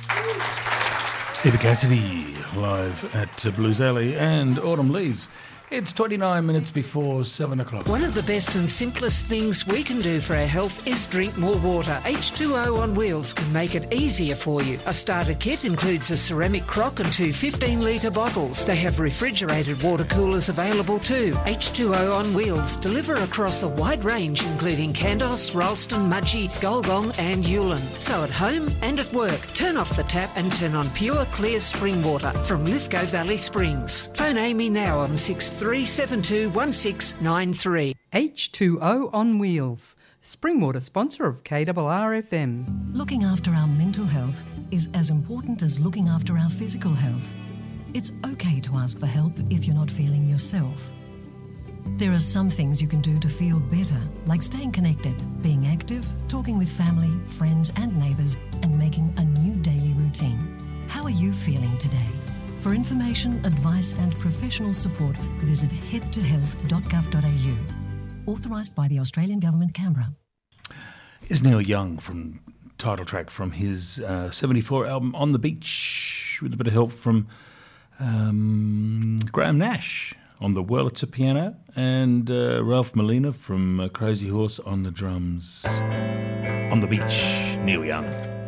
Eva Cassidy live at Blues Alley and Autumn Leaves. It's 29 minutes before 7 o'clock. One of the best and simplest things we can do for our health is drink more water. H2O on Wheels can make it easier for you. A starter kit includes a ceramic crock and 2 15-litre bottles. They have refrigerated water coolers available too. H2O on Wheels deliver across a wide range including Kandos, Ralston, Mudgee, Golgong and Ulan. So at home and at work, turn off the tap and turn on pure clear spring water from Lithgow Valley Springs. Phone Amy now on 63721693. H2O on Wheels, Springwater sponsor of KRRFM. Looking after our mental health is as important as looking after our physical health. It's okay to ask for help if you're not feeling yourself. There are some things you can do to feel better, like staying connected, being active, talking with family, friends and neighbours, and making a new daily routine. How are you feeling today? For information, advice and professional support, visit headtohealth.gov.au. Authorised by the Australian Government, Canberra. Is Neil Young from title track from his 74 album On the Beach, with a bit of help from Graham Nash on the Wurlitzer piano and Ralph Molina from Crazy Horse on the drums. On the Beach, Neil Young.